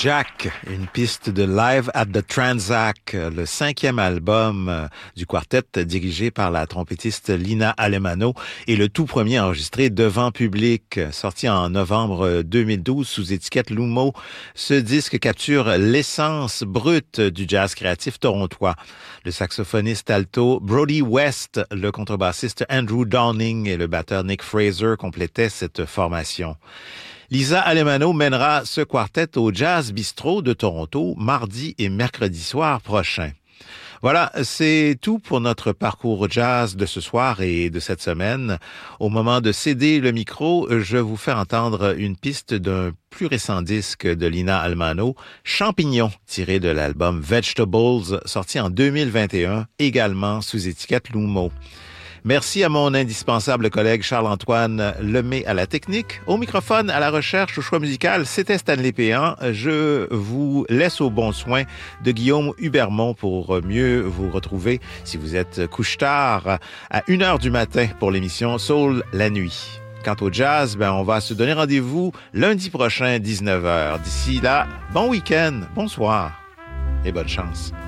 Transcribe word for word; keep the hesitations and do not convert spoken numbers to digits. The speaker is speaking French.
Jack, une piste de Live at the Tranzac, le cinquième album du quartet dirigé par la trompettiste Lina Alemanno et le tout premier enregistré devant public, sorti en novembre deux mille douze sous étiquette Lumo. Ce disque capture l'essence brute du jazz créatif torontois. Le saxophoniste alto Brody West, le contrebassiste Andrew Downing et le batteur Nick Fraser complétaient cette formation. Lisa Alemanno mènera ce quartet au Jazz Bistro de Toronto mardi et mercredi soir prochain. Voilà, c'est tout pour notre parcours jazz de ce soir et de cette semaine. Au moment de céder le micro, je vous fais entendre une piste d'un plus récent disque de Lina Alemanno, Champignons, tiré de l'album Vegetables, sorti en deux mille vingt et un, également sous étiquette Lumo. Merci à mon indispensable collègue Charles-Antoine Lemay à la technique. Au microphone, à la recherche, au choix musical, c'était Stanley Péan. Je vous laisse au bon soin de Guillaume Hubermont pour mieux vous retrouver si vous êtes couche-tard à une heure du matin pour l'émission Soul la nuit. Quant au jazz, ben on va se donner rendez-vous lundi prochain, dix-neuf heures. D'ici là, bon week-end, bonsoir et bonne chance.